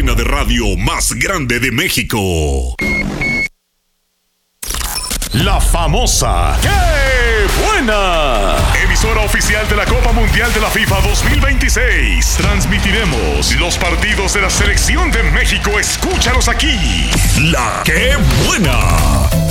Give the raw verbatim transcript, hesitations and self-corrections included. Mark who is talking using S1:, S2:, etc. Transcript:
S1: cadena de radio más grande de México. La famosa ¡Qué buena! Emisora oficial de la Copa Mundial de la FIFA dos mil veintiséis. Transmitiremos los partidos de la Selección de México. Escúchalos aquí. La ¡Qué buena!